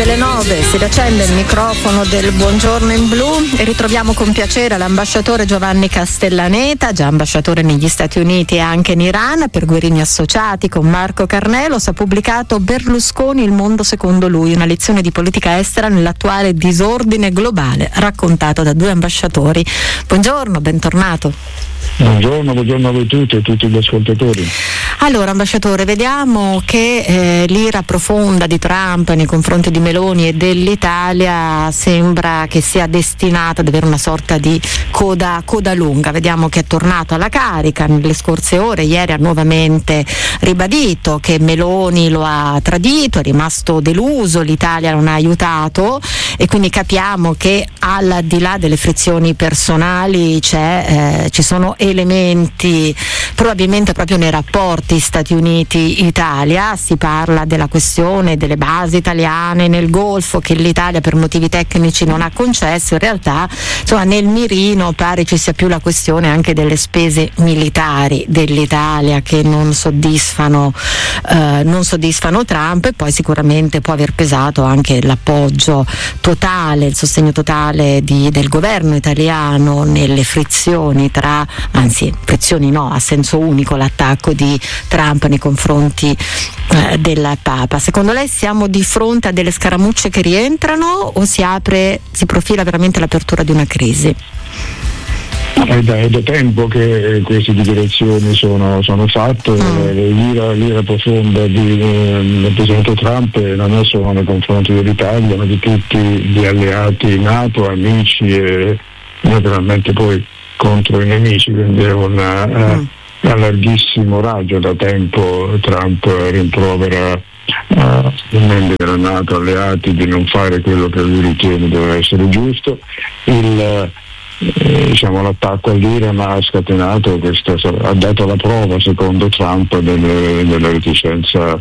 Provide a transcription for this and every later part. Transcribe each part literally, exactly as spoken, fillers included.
delle nove si riaccende il microfono del Buongiorno in Blu e ritroviamo con piacere l'ambasciatore Giovanni Castellaneta, già ambasciatore negli Stati Uniti e anche in Iran. Per Guerini Associati con Marco Carnelos ha pubblicato Berlusconi, il mondo secondo lui, una lezione di politica estera nell'attuale disordine globale, raccontato da due ambasciatori. Buongiorno, bentornato. Buongiorno, buongiorno a voi tutti e a tutti gli ascoltatori. Allora, ambasciatore, vediamo che eh, l'ira profonda di Trump nei confronti di Meloni e dell'Italia sembra che sia destinata ad avere una sorta di coda, coda lunga. Vediamo che è tornato alla carica nelle scorse ore, ieri ha nuovamente ribadito che Meloni lo ha tradito, è rimasto deluso, l'Italia non ha aiutato, e quindi capiamo che al di là delle frizioni personali c'è, eh, ci sono elementi probabilmente proprio nei rapporti Stati Uniti-Italia. Si parla della questione delle basi italiane nel Golfo che l'Italia per motivi tecnici non ha concesso. In realtà, insomma, nel mirino pare ci sia più la questione anche delle spese militari dell'Italia che non soddisfano eh, non soddisfano Trump, e poi sicuramente può aver pesato anche l'appoggio totale, il sostegno totale di, del governo italiano nelle frizioni tra, anzi frizioni no, a senso unico, l'attacco di Trump nei confronti eh, del Papa. Secondo lei siamo di fronte a delle scaramucce che rientrano o si apre, si profila veramente l'apertura di una crisi? È da, è da tempo che queste dichiarazioni sono, sono fatte. Mm. L'ira, l'ira profonda di, eh, del Presidente Trump non è solo nei confronti dell'Italia, ma di tutti gli alleati NATO, amici e naturalmente poi contro i nemici, quindi è una, mm. uh, a larghissimo raggio. Da tempo Trump rimprovera uh, i membri della NATO alleati di non fare quello che lui ritiene deve essere giusto. Il Eh, diciamo, l'attacco all'Iran ha scatenato questa, ha dato la prova secondo Trump delle, della reticenza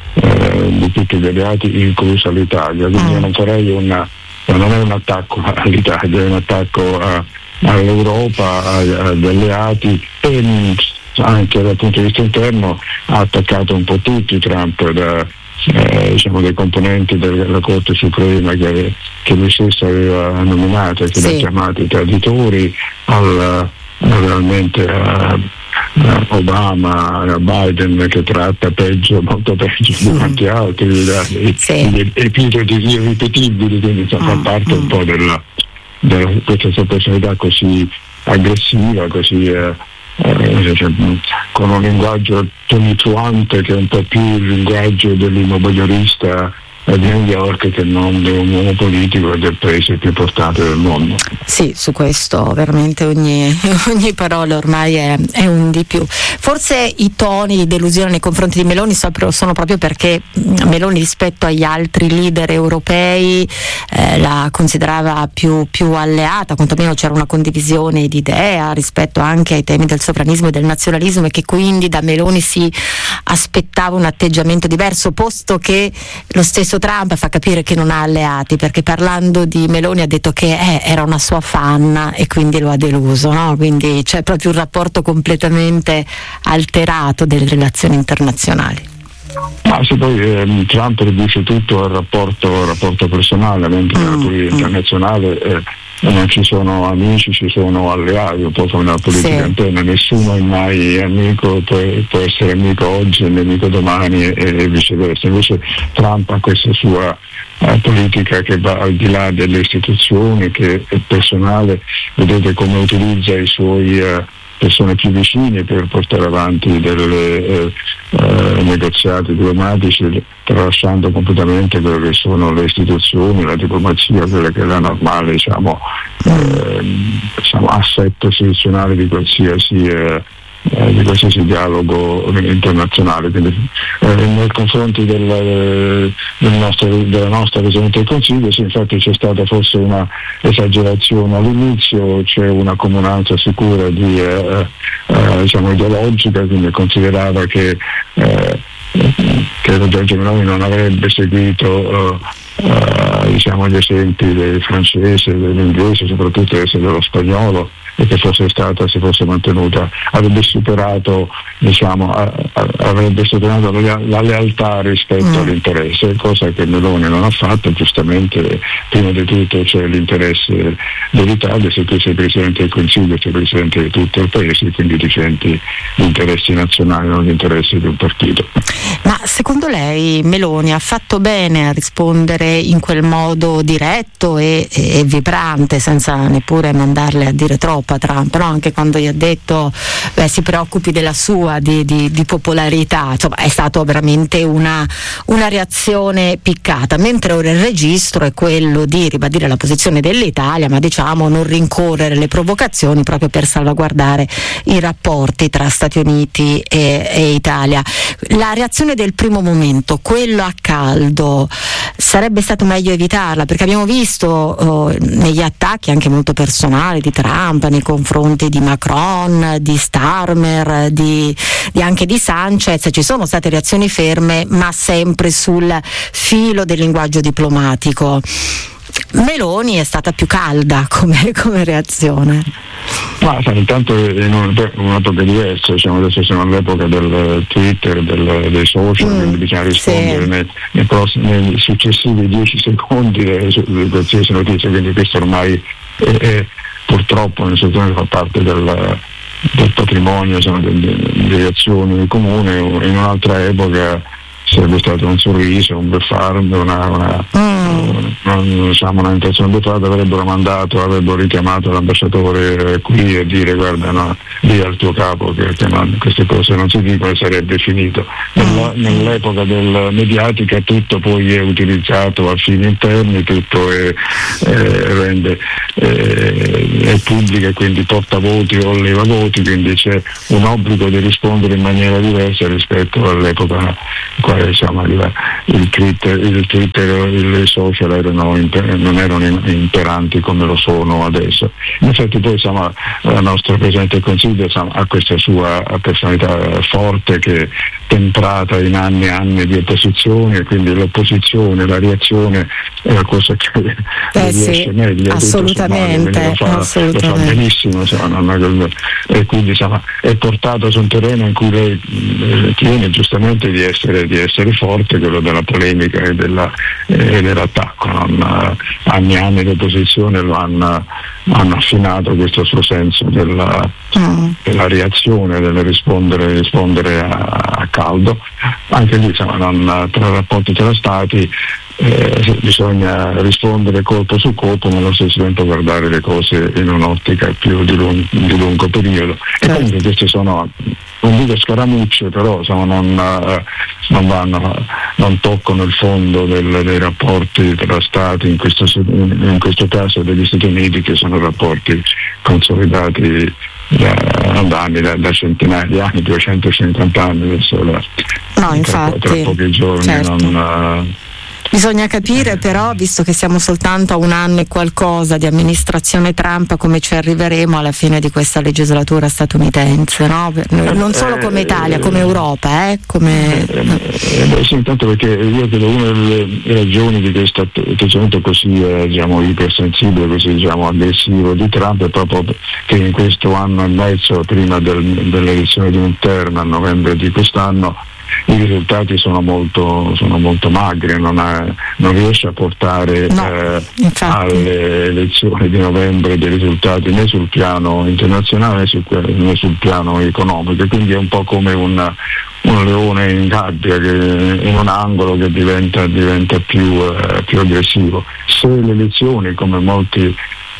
eh, di tutti gli alleati, inclusa l'Italia. Quindi io non farei una, non è un attacco all'Italia, è un attacco a, all'Europa, agli alleati, e anche dal punto di vista interno ha attaccato un po' tutti Trump, da Eh, diciamo dei componenti della Corte Suprema che, che lui stesso aveva nominato e che sì. l'ha chiamati traditori, al, realmente a, a Obama, a Biden, che tratta peggio, molto peggio di quanti mm. altri, da, sì. gli epitodi irripetibili, quindi mm. fa parte mm. un po' della, della questa sua personalità così aggressiva, così eh, Eh, cioè, con un linguaggio tonitruante che è un po' più il linguaggio dell'immobiliarista di New York che non di un uomo politico e del paese più importante del mondo. Sì, su questo veramente ogni, ogni parola ormai è, è un di più. Forse i toni di delusione nei confronti di Meloni sono proprio perché Meloni rispetto agli altri leader europei eh, la considerava più, più alleata, quantomeno c'era una condivisione di idea rispetto anche ai temi del sovranismo e del nazionalismo, e che quindi da Meloni si aspettava un atteggiamento diverso, posto che lo stesso Trump fa capire che non ha alleati, perché parlando di Meloni ha detto che eh, era una sua fan e quindi lo ha deluso, no? Quindi c'è proprio un rapporto completamente alterato delle relazioni internazionali. Ma se poi eh, Trump riduce tutto al rapporto, al rapporto personale, mentre mm, nella politica mm. internazionale eh, non ci sono amici, ci sono alleati, un po' come nella politica sì. interna, nessuno è mai amico, può, può essere amico oggi e nemico domani e, e viceversa. Invece Trump ha questa sua eh, politica che va al di là delle istituzioni, che è personale. Vedete come utilizza i suoi eh, persone più vicine per portare avanti delle eh, eh, negoziati diplomatici, tralasciando completamente quelle che sono le istituzioni, la diplomazia, quella che è la normale, diciamo, eh, diciamo assetto istituzionale di qualsiasi eh, eh, di qualsiasi dialogo internazionale. Quindi eh, nei confronti del, del nostro, della nostra Presidente del Consiglio sì, infatti c'è stata forse una esagerazione all'inizio, c'è una comunanza sicura di eh, eh, diciamo ideologica, quindi considerava che eh, che Giorgia Meloni non avrebbe seguito uh, uh, diciamo gli esempi del francese, dell'inglese, soprattutto dello spagnolo, e che fosse stata, se fosse mantenuta, avrebbe superato, diciamo, a, a, avrebbe superato la, la lealtà rispetto mm. all'interesse, cosa che Meloni non ha fatto. Giustamente, prima di tutto c'è l'interesse dell'Italia, se tu sei Presidente del Consiglio sei Presidente di tutto il Paese, quindi difendi gli interessi nazionali, non gli interessi di un partito. Ma secondo lei Meloni ha fatto bene a rispondere in quel modo diretto e, e, e vibrante, senza neppure mandarle a dire troppo a Trump, no? Anche quando gli ha detto beh, si preoccupi della sua di, di, di popolarità, insomma è stato veramente una, una reazione piccata, mentre ora il registro è quello di ribadire la posizione dell'Italia, ma diciamo non rincorrere le provocazioni proprio per salvaguardare i rapporti tra Stati Uniti e, e Italia. La reazione del primo momento, quello a caldo, sarebbe stato meglio evitarla, perché abbiamo visto oh, negli attacchi anche molto personali di Trump nei confronti di Macron, di Starmer, di, di anche di Sanchez, ci sono state reazioni ferme ma sempre sul filo del linguaggio diplomatico. Meloni è stata più calda come, come reazione. Ma intanto in un'epoca diversa, diciamo, adesso siamo all'epoca del Twitter, del, dei social, mm, quindi bisogna rispondere sì. nei, nei, prossimi, nei successivi dieci secondi di qualsiasi notizia, quindi questo ormai è, è, purtroppo nel settore fa parte del, del patrimonio, sono delle, delle azioni comuni. In un'altra epoca sarebbe stato un sorriso, un beffardo, una, una, mm. una, diciamo, una intenzione beffata, avrebbero mandato, avrebbero richiamato l'ambasciatore qui e dire guarda no, lì al tuo capo che, che non, queste cose non si dicono, e sarebbe finito. Nella, nell'epoca del mediatica tutto poi è utilizzato a fini interni, tutto è, è, rende, è, è pubblico e quindi porta voti o leva voti, quindi c'è un obbligo di rispondere in maniera diversa rispetto all'epoca qua. Diciamo, il Twitter, il Twitter, i social erano imper- non erano imperanti come lo sono adesso. In effetti poi insomma, la nostra Presidente del Consiglio insomma, ha questa sua personalità forte che è temprata in anni e anni di opposizione, e quindi l'opposizione, la reazione è una cosa che eh riesce sì, meglio. Assolutamente, lo fa, assolutamente. Lo fa benissimo, insomma, non, e quindi insomma, è portato su un terreno in cui lei eh, tiene giustamente di essere, di essere forte, quello della polemica e, della, e dell'attacco. Non, anni e anni di opposizione lo hanno, hanno affinato questo suo senso della, mm. della reazione, del rispondere, rispondere a, a caldo. Anche lì insomma, non, tra rapporti tra stati eh, bisogna rispondere colpo su colpo, ma allo stesso tempo guardare le cose in un'ottica più di, lung- di lungo periodo. Certo. E comunque queste sono, non dico scaramucce, però insomma, non, non, vanno, non toccano il fondo del, dei rapporti tra Stati, in questo, in questo caso degli Stati Uniti, che sono rapporti consolidati da, da anni, da, da centinaia di anni, duecentocinquanta anni adesso. La, no, infatti, tra, tra pochi giorni certo. non... Bisogna capire però, visto che siamo soltanto a un anno e qualcosa di amministrazione Trump, come ci arriveremo alla fine di questa legislatura statunitense, no? Non solo come Italia, come Europa, eh? Come... Eh, eh, sì, intanto perché io credo una delle ragioni di questo atteggiamento così eh, diciamo, ipersensibile, così diciamo, aggressivo di Trump è proprio che in questo anno e mezzo, prima del, dell'elezione di midterm a novembre di quest'anno, i risultati sono molto, sono molto magri, non, ha, non riesce a portare no, eh, alle elezioni di novembre dei risultati né sul piano internazionale né sul, né sul piano economico, quindi è un po' come un, un leone in gabbia che, in un angolo che diventa, diventa più, eh, più aggressivo. Se le elezioni, come molti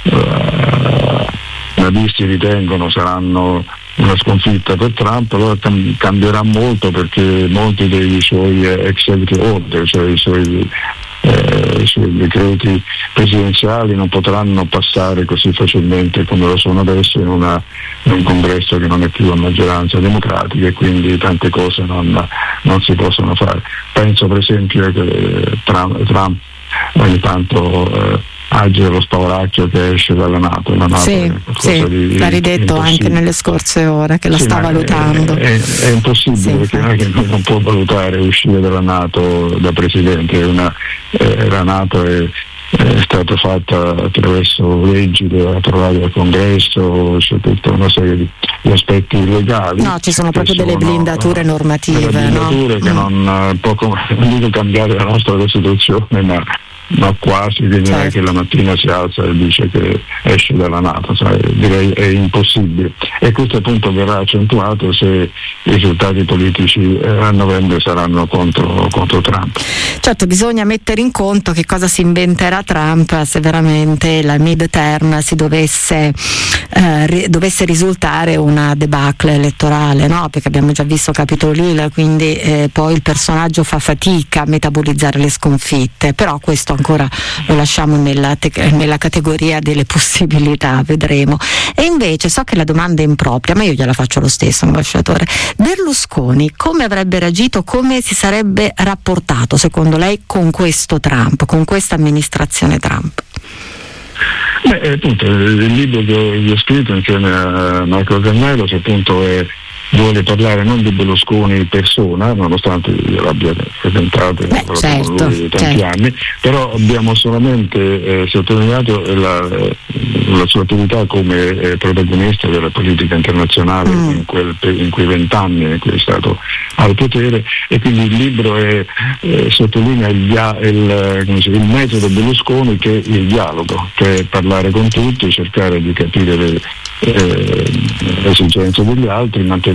eh, analisti ritengono, saranno una sconfitta per Trump, allora cam- cambierà molto, perché molti dei suoi eh, executive order, cioè i suoi, eh, i suoi decreti presidenziali, non potranno passare così facilmente come lo sono adesso in, una, in un congresso che non è più a maggioranza democratica, e quindi tante cose non, non si possono fare. Penso per esempio che Trump, Trump ogni tanto eh, agge lo spauracchio che esce dalla NATO, la NATO sì, sì, di, l'ha ridetto anche nelle scorse ore che la sì, sta valutando. È, è, è impossibile, sì, perché non, è che non può valutare uscire dalla NATO da presidente, una, eh, la NATO è, è stata fatta attraverso leggi approvate al Congresso, c'è tutta una serie di, di aspetti legali. No, ci sono proprio delle blindature normative. Delle blindature no? che mm. non può non dico cambiare la nostra Costituzione, ma ma quasi, quindi non è che la mattina si alza e dice che esce dalla NATO, sai, direi è impossibile, e questo appunto verrà accentuato se i risultati politici eh, a novembre saranno contro, contro Trump. Certo, bisogna mettere in conto che cosa si inventerà Trump se veramente la mid-term si dovesse, eh, ri- dovesse risultare una debacle elettorale, no? Perché abbiamo già visto Capitol Hill, quindi eh, poi il personaggio fa fatica a metabolizzare le sconfitte, però questo ancora lo lasciamo nella, te- nella categoria delle possibilità, vedremo. E invece so che la domanda è impropria, ma io gliela faccio lo stesso, ambasciatore. Berlusconi come avrebbe reagito, come si sarebbe rapportato secondo lei con questo Trump, con questa amministrazione Trump? Beh, appunto, il libro che ho scritto insieme a Marco Carnello, che appunto è vuole parlare non di Berlusconi persona, nonostante io l'abbia frequentato Beh, certo, con lui tanti certo. anni, però abbiamo solamente eh, sottolineato la, la sua attività come eh, protagonista della politica internazionale mm. in, quel, in quei vent'anni in cui è stato al potere, e quindi il libro è, eh, sottolinea il, il, come si dice, il metodo Berlusconi, che è il dialogo, che è parlare con tutti, cercare di capire le, eh, le esigenze degli altri, mantenere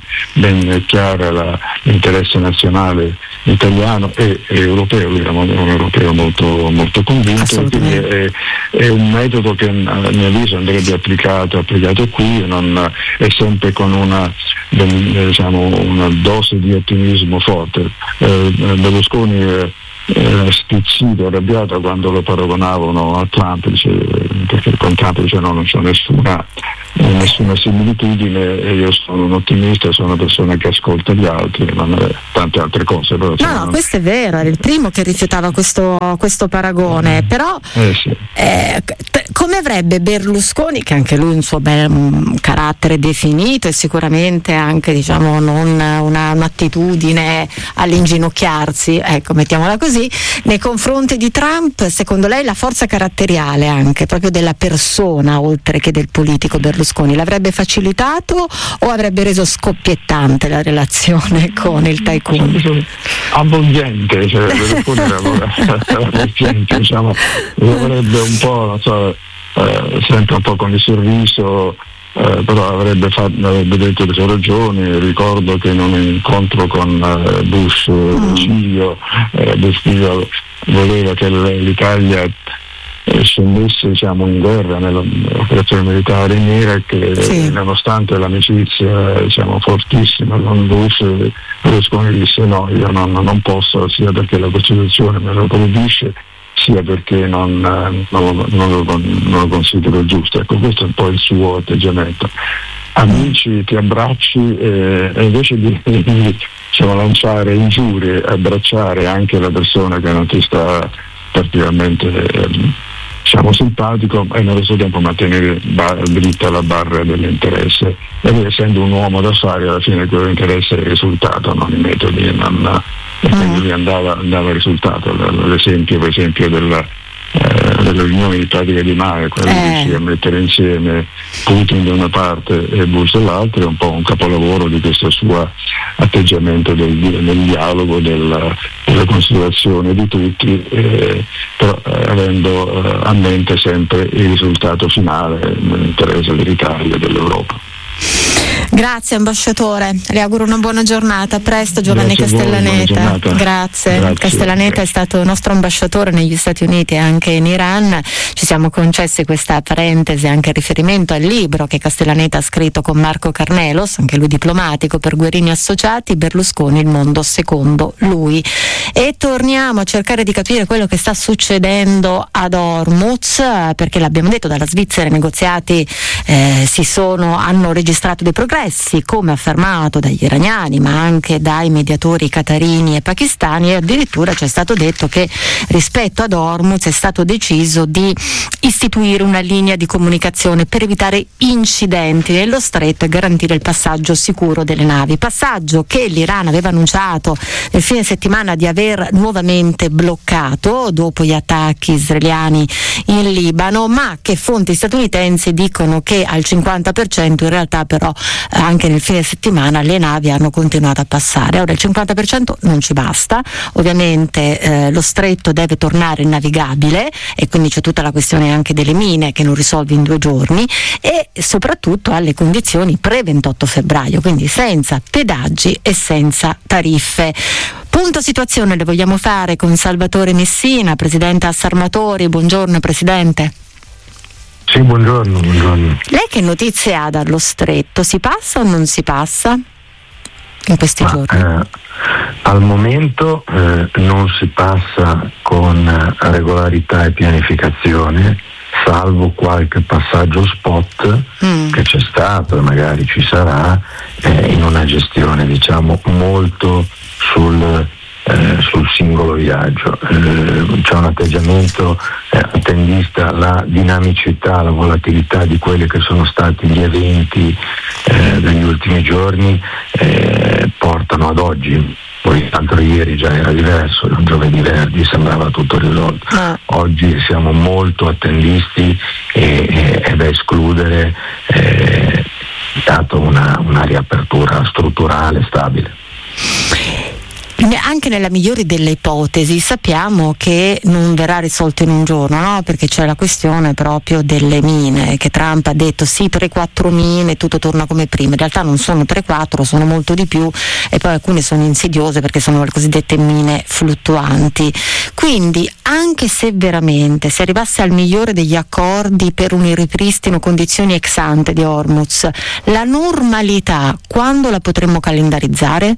ben chiara la, l'interesse nazionale italiano e, e europeo. Lui era un europeo molto, molto convinto, quindi è, è un metodo che a mio avviso andrebbe applicato, applicato qui, non, è sempre con una, diciamo, una dose di ottimismo forte. Eh, Berlusconi eh, era stizzito, arrabbiato quando lo paragonavano a Trump, dice, perché con Trump dice no, non c'è nessuna nessuna similitudine, e io sono un ottimista, sono una persona che ascolta gli altri, non tante altre cose. Però, no, no, non... questo è vero, era il primo che rifiutava questo, questo paragone, mm. però eh, sì. eh, t- come avrebbe Berlusconi, che anche lui un suo bel un carattere definito e sicuramente anche, diciamo, non una, un'attitudine all'inginocchiarsi, ecco, mettiamola così, nei confronti di Trump, secondo lei la forza caratteriale anche proprio della persona oltre che del politico Berlusconi l'avrebbe facilitato o avrebbe reso scoppiettante la relazione con il tycoon? Avvolgente, cioè Berlusconi era avvolgente, diciamo, avrebbe un po', non so, eh, sempre un po' con il sorriso, eh, però avrebbe, fatto, avrebbe detto le sue ragioni. Ricordo che in un incontro con eh, Bush mm. Ciglio, eh, Bush voleva che l'Italia Eh, scendesse, diciamo, in guerra nell'operazione militare in Iraq, sì. Nonostante l'amicizia, diciamo, fortissima con Bush, Berlusconi disse no, io non, non posso, sia perché la Costituzione me lo proibisce, sia perché non, non, non, lo, non lo considero giusto. Ecco, questo è un po' il suo atteggiamento. Amici, ti abbracci, eh, e invece di, di diciamo, lanciare ingiurie, abbracciare anche la persona che non ti sta particolarmente eh, diciamo simpatico, e nello stesso tempo mantenere bar- dritta la barra dell'interesse, e lui, essendo un uomo d'affari, alla fine quell'interesse è il risultato, non i metodi, non, e quindi lui andava, andava il risultato. L'esempio per esempio della Eh, delle riunioni di pratica di mare, quella di riuscire eh. a mettere insieme Putin da una parte e Bush dall'altra, è un po' un capolavoro di questo suo atteggiamento del, del dialogo, della, della considerazione di tutti, eh, però eh, avendo eh, a mente sempre il risultato finale nell'interesse dell'Italia e dell'Europa. Grazie ambasciatore, le auguro una buona giornata, a presto Giovanni Grazie Castellaneta. Voi, Grazie. Grazie. Castellaneta è stato nostro ambasciatore negli Stati Uniti e anche in Iran. Ci siamo concessi questa parentesi anche in riferimento al libro che Castellaneta ha scritto con Marco Carnelos, anche lui diplomatico, per Guerini Associati, Berlusconi, il mondo secondo lui. E torniamo a cercare di capire quello che sta succedendo ad Hormuz, perché l'abbiamo detto, dalla Svizzera i negoziati eh, si sono, hanno registrato dei progressi. compressi, come affermato dagli iraniani ma anche dai mediatori qatarini e pakistani, e addirittura ci è stato detto che rispetto ad Hormuz è stato deciso di istituire una linea di comunicazione per evitare incidenti nello stretto e garantire il passaggio sicuro delle navi, passaggio che l'Iran aveva annunciato nel fine settimana di aver nuovamente bloccato dopo gli attacchi israeliani in Libano, ma che fonti statunitensi dicono che al cinquanta per cento in realtà però eh, anche nel fine settimana le navi hanno continuato a passare. Ora il cinquanta per cento non ci basta, ovviamente eh, lo stretto deve tornare navigabile e quindi c'è tutta la questione anche delle mine che non risolvi in due giorni, e soprattutto alle condizioni pre ventotto febbraio, quindi senza pedaggi e senza tariffe. Punto situazione le vogliamo fare con Salvatore Messina, presidente Assarmatori. Buongiorno Presidente. Sì, buongiorno, buongiorno. Lei che notizie ha dallo stretto? Si passa o non si passa in questi Ma, giorni? Eh, al momento eh, non si passa con regolarità e pianificazione, salvo qualche passaggio spot mm. che c'è stato e magari ci sarà eh, in una gestione diciamo molto sul, eh, sul singolo viaggio. Eh, c'è un atteggiamento eh, attendista, la dinamicità, la volatilità di quelli che sono stati gli eventi eh, degli ultimi giorni eh, portano ad oggi. Poi l'altro ieri già era diverso, giovedì venerdì sembrava tutto risolto. Ah. Oggi siamo molto attendisti e, e, è da escludere eh, dato una, una riapertura strutturale stabile. Anche nella migliore delle ipotesi sappiamo che non verrà risolto in un giorno, no? Perché c'è la questione proprio delle mine, che Trump ha detto sì, tre quattro mine, tutto torna come prima. In realtà non sono tre quattro, sono molto di più, e poi alcune sono insidiose perché sono le cosiddette mine fluttuanti. Quindi anche se veramente si arrivasse al migliore degli accordi per un ripristino condizioni ex ante di Hormuz, la normalità quando la potremmo calendarizzare?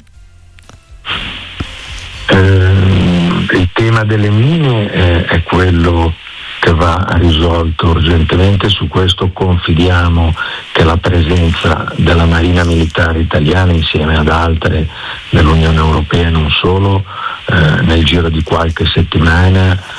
Eh, il tema delle mine eh, è quello che va risolto urgentemente. Su questo confidiamo che la presenza della Marina Militare Italiana insieme ad altre dell'Unione Europea e non solo eh, nel giro di qualche settimana